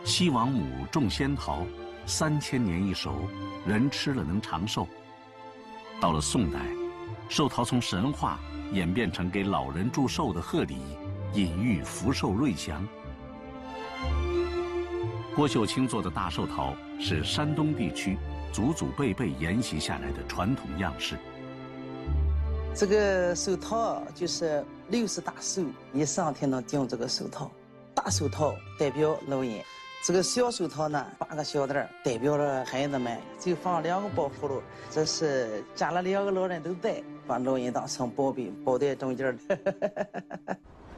西王母种仙桃，3000年一熟，人吃了能长寿。到了宋代，寿桃从神话演变成给老人祝寿的贺礼，隐喻福寿瑞祥。郭秀清做的大寿桃是山东地区祖祖辈辈沿袭下来的传统样式。 这个寿桃就是60大寿以上才能订这个寿桃，大寿桃代表老人，这个小寿桃呢8个小袋代表了孩子们，就放2个包葫芦，这是家了2个老人都带，把老人当成宝贝包在中间的。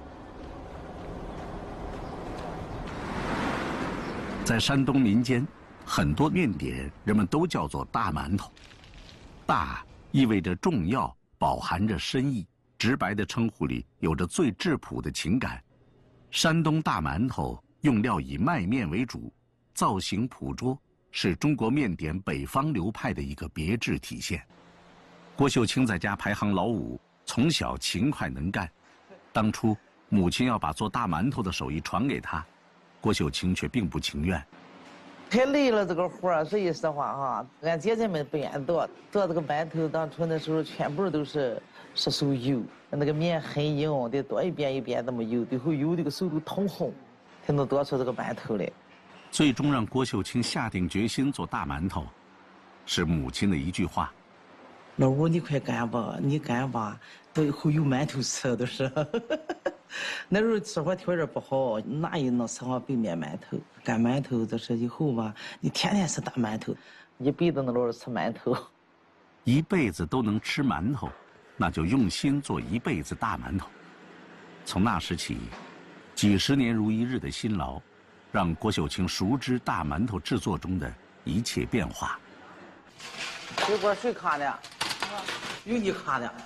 在山东民间，很多面点人们都叫做大馒头。大意味着重要，饱含着深意，直白的称呼里有着最质朴的情感。山东大馒头用料以麦面为主，造型朴拙，是中国面点北方流派的一个别致体现。郭秀清在家排行老5，从小勤快能干。当初母亲要把做大馒头的手艺传给他，郭秀清却并不情愿。 太累了这个活儿，所以说话哈，俺姐姐们不愿做这个馒头，当初那时候全部都是手油，那个面很硬，得多一遍一遍这么油，最后油这个手都通红，才能做出这个馒头来。 最终让郭秀清下定决心做大馒头，是母亲的一句话：“ 老五，你快干吧，你干吧，到以后有馒头吃都是。”那时候吃饭条件不好，哪有能吃上白面馒头？干馒头这是以后吧，你天天吃大馒头，一辈子能老是吃馒头。 一辈子都能吃馒头，那就用心做一辈子大馒头。从那时起，几十年如一日的辛劳，让郭秀清熟知大馒头制作中的一切变化。 这锅谁卡的？有你卡的。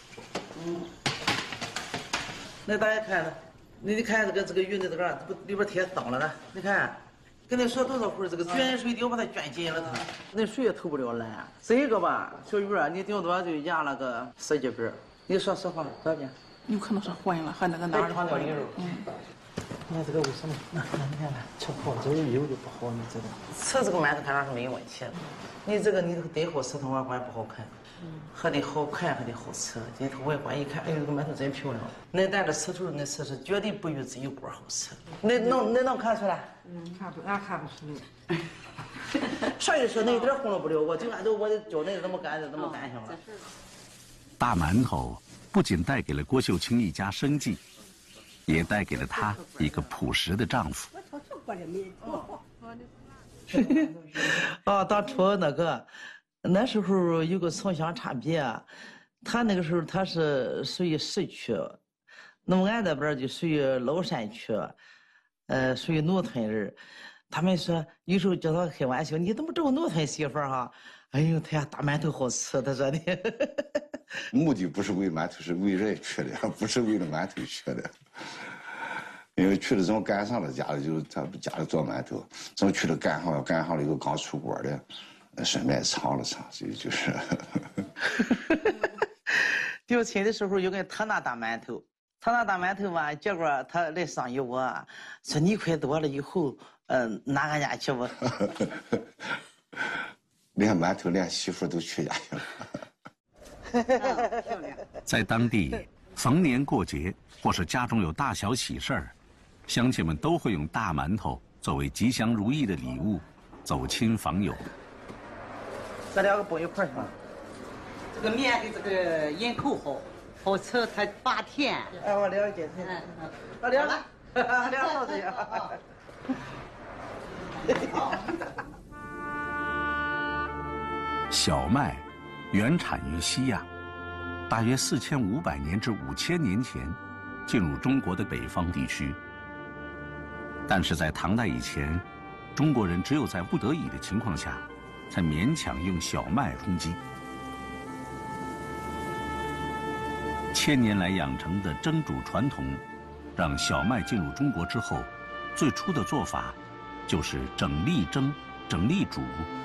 那大家看呢？你看这个鱼的这个不里边贴脏了呢？你看，跟你说多少回，这个卷水得把它卷紧了它，那水也透不了蓝。这个吧，小鱼啊，你顶多就压了个10几根。你说实话，多少钱？ 有可能是混了，和那个哪儿的混了。 你看这个为什么？那你看看，吃好这个油就不好，你知道？吃这个馒头看上是没有问题的，你这个你得好吃，它外观不好看。还得好看，还得好吃。这头外观一看，哎呦，这个馒头真漂亮。那但是吃出来那吃是绝对不与这一锅好吃。那能看出来？ 看不，俺看不出来。所以说那一点糊弄不了我，就按照我的教那这么干的，这么干行了。 大馒头不仅带给了郭秀清一家生计，也带给了她一个朴实的丈夫。 当初那时候有个城乡差别，他那个时候他是属于市区，那么俺这边就属于老山区，属于农村人。他们说有时候叫他开玩笑，你怎么找农村媳妇儿哈？哎呦，他家大馒头好吃，他说的。 目的不是为馒头，是为人去的，不是为了馒头去的。因为去了正赶上了家里，就是他家里做馒头，正去了赶上了一个刚出锅的。顺便尝了尝，所以就是。 调亲的时候有个他拿大馒头，吧，结果他来商议我，说你快多了以后，拿俺家去吧。 连馒头连媳妇都去家去了。在当地，逢年过节或是家中有大小喜事儿，乡亲们都会用大馒头作为吉祥如意的礼物，走亲访友。 这2个包一块行。 这个面的这个咽口好吃，它拔甜。 哎，我了解。我了了，了这样。 小麦原产于西亚，大约4500年至5000年前进入中国的北方地区。但是在唐代以前，中国人只有在不得已的情况下，才勉强用小麦充饥。1000年来养成的蒸煮传统，让小麦进入中国之后，最初的做法就是整粒蒸、整粒煮。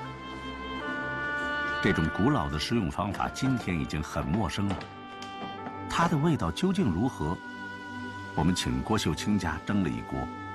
这种古老的食用方法今天已经很陌生了。它的味道究竟如何？我们请郭秀清家蒸了一锅。